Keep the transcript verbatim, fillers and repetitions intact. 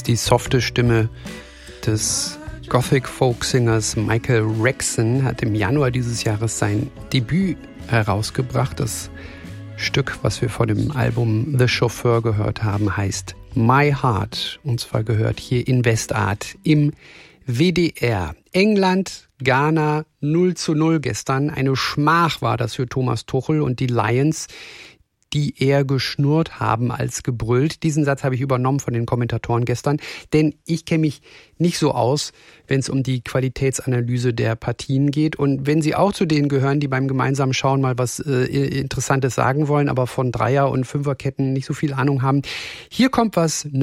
Die softe Stimme des Gothic-Folk-Singers Michael Rexon hat im Januar dieses Jahres sein Debüt herausgebracht. Das Stück, was wir vor dem Album The Chauffeur gehört haben, heißt My Heart. Und zwar gehört hier in Westart im W D R. England, Ghana null zu null gestern. Eine Schmach war das für Thomas Tuchel und die Lions, die eher geschnurrt haben als gebrüllt. Diesen Satz habe ich übernommen von den Kommentatoren gestern, denn ich kenne mich nicht so aus, wenn es um die Qualitätsanalyse der Partien geht. Und wenn Sie auch zu denen gehören, die beim gemeinsamen Schauen mal was äh, Interessantes sagen wollen, aber von Dreier- und Fünferketten nicht so viel Ahnung haben, hier kommt was